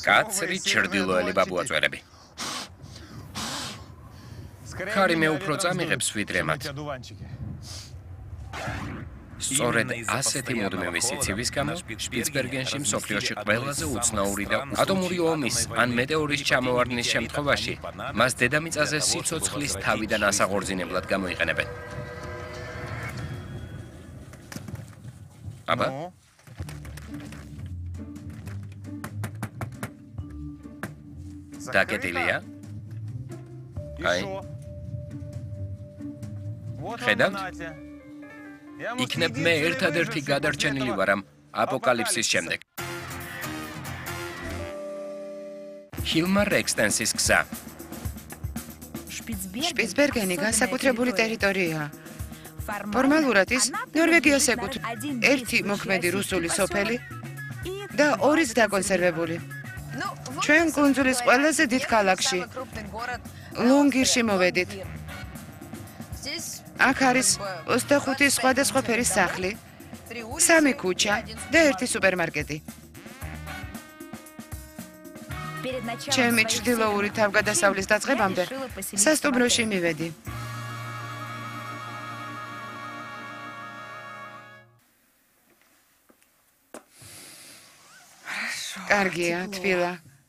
კაცრი ჩრდილოელი ბაბუაწვერები. ქარი მე უფრო წამიღებს ვიდრე მათ. სწორედ ასეთი მუდმივი სიცივის გამო შპიცბერგენში მსოფლიოში ყველაზე უცნაური და ატომური ომის ან მეტეორის ჩამოვარდნის შემთხვევაში მას დედამიწაზე სიცოცხლის თავიდან ასაღორძინებლად გამოიყენებენ. აბა? დაკეტილია? აი. ხედავთ? იქნებ მე ერთადერთი გადარჩენილი ვარ ამ აპოკალიფსის შემდეგ. ჰილმარ ექსტენსის გზა. შპიცბერგენი განსაკუთრებული ტერიტორიაა. ფორმალურად ის ნორვეგიას ეკუთვნის, ერთი მოქმედი რუსული სოფელი და ორიც დაკონსერვებული. ჩვენ კუნძულის ყველაზე დიდ ქალაქში, ლონგირში მოვედით. აქ არის 25 სხვადასხვა ფერის სახლი, 3 ქუჩა და 1 სუპერმარკეტი. ჩემი ჩრდილოური თავგადასავლის დაწყებამდე სასტუმროში მივედი. კარგია, თბილა.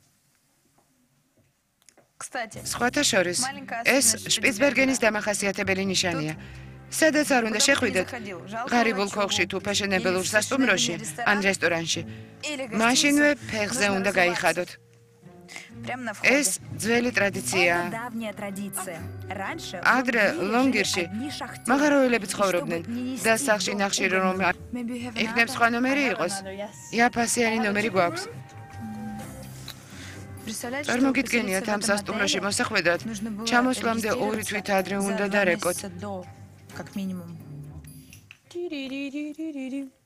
სხვათა შორის, ეს შპიცბერგენის დამახასიათებელი ნიშანია. სადაც არ უნდა შეხვიდეთ, ღარიბულ ქოხში თუ ფეშენებელურ სასტუმროში ან რესტორანში, მაშინვე ფეხზე უნდა გაიხადოთ. ეს ძველი ტრადიციაა. ადრე ლონგირში მაღაროელები ცხოვრობდნენ და სახლში ნახშირი რომ იქნებ სხვა ნომერი იყოს, იაფასიანი ნომერი გვაქვს. წარმოგიდგენიათ ამ სასტუმროში მოსახვედრად, ჩამოსვლამდე 2 თვით ადრე უნდა დარეკოთ.